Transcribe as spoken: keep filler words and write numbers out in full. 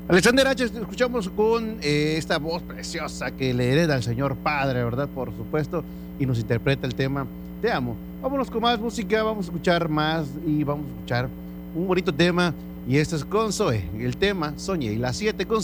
Alexander H. escuchamos con eh, esta voz preciosa que le hereda al Señor Padre, ¿verdad? Por supuesto, y nos interpreta el tema Te amo. Vámonos con más música, vamos a escuchar más y vamos a escuchar un bonito tema. Y este es con Zoe, el tema Soñé. Y las siete con